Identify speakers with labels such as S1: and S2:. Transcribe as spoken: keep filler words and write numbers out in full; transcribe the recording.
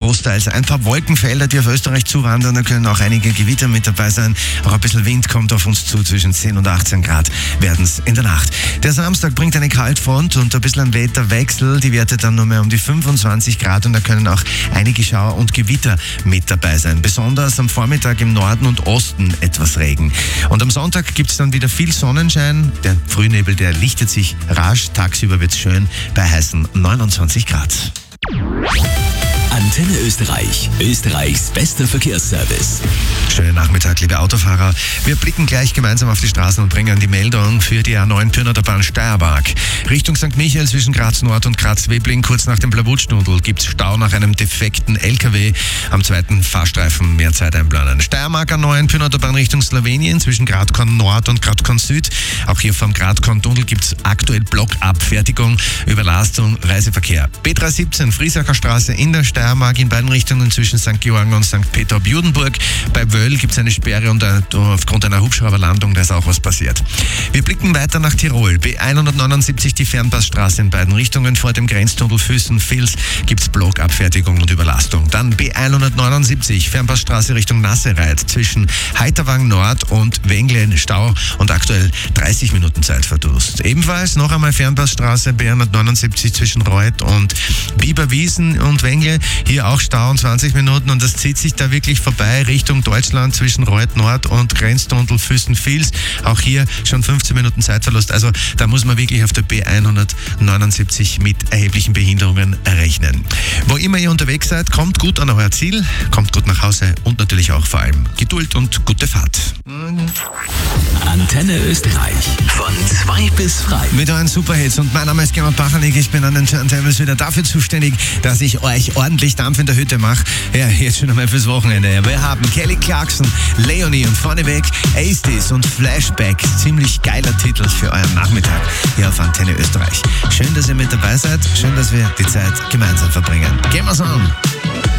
S1: großteils. Ein paar Wolkenfelder, die auf Österreich zuwandern, da können auch einige Gewitter mit dabei sein. Auch ein bisschen Wind kommt auf uns zu, zwischen zehn und achtzehn Grad werden es in der Nacht. Der Samstag bringt eine Kaltfront und ein bisschen ein Wetterwechsel, die Werte dann nur mehr um die fünfundzwanzig Grad und da können auch einige Schauer und Gewitter mit dabei sein. Besonders am Vormittag im Norden und Osten etwas Regen. Und am Sonntag gibt es dann wieder viel Sonnenschein. Der Frühnebel, der lichtet sich rasch. Tagsüber wird es schön bei heißen neunundzwanzig Grad.
S2: Antenne Österreich, Österreichs bester Verkehrsservice.
S1: Schönen Nachmittag, liebe Autofahrer. Wir blicken gleich gemeinsam auf die Straßen und bringen die Meldung für die A neun Pirnater Bahn Steiermark. Richtung Sankt Michael zwischen Graz Nord und Graz Webling, kurz nach dem Blawutschnudel, gibt es Stau nach einem defekten L K W. Am zweiten Fahrstreifen mehr Zeit einplanen. Steiermark A neun Pirnater Bahn Richtung Slowenien zwischen Gradkorn Nord und Gradkorn Süd. Auch hier vom Gradkorn-Tunnel gibt es aktuell Blockabfertigung, Überlastung, Reiseverkehr. B drei siebzehn Friesacher Straße in der Steiermark in beiden Richtungen zwischen Sankt Georgen und Sankt Peter ob Judenburg. Bei Wöll gibt es eine Sperre und aufgrund einer Hubschrauberlandung, da ist auch was passiert. Wir blicken weiter nach Tirol. B hundertneunundsiebzig die Fernpassstraße in beiden Richtungen. Vor dem Grenztunnel Füssen-Vils gibt es Blockabfertigung und Überlastung. Dann B hundertneunundsiebzig Fernpassstraße Richtung Nassereit zwischen Heiterwang Nord und Wengle Stau und aktuell dreißig Minuten Zeitverlust. Ebenfalls noch einmal Fernpassstraße B hundertneunundsiebzig zwischen Reuth und Bieberwiesen und Wengle. Hier auch Stau und zwanzig Minuten und das zieht sich da wirklich vorbei Richtung Deutschland zwischen Reuth Nord und Grenztunnel Füssen-Vils. Auch hier schon fünfzehn Minuten Zeitverlust. Also da muss man wirklich auf der B hundertneunundsiebzig mit erheblichen Behinderungen rechnen. Wo immer ihr unterwegs seid, kommt gut an euer Ziel, kommt gut nach Hause und natürlich auch vor allem Geduld und gute Fahrt.
S2: Antenne Österreich von zwei bis frei.
S1: Mit euren Superhits und mein Name ist Gerhard Pachernik. Ich bin an den Turntables wieder dafür zuständig, dass ich euch ordentlich Dampf in der Hütte mache. Ja, jetzt schon einmal fürs Wochenende. Wir haben Kelly Clarkson, Leonie und vorneweg Astis und Flashback. Ziemlich geiler Titel für euren Nachmittag hier auf Antenne Österreich. Schön, dass ihr mit dabei seid. Schön, dass wir die Zeit gemeinsam verbringen. Gehen wir's an!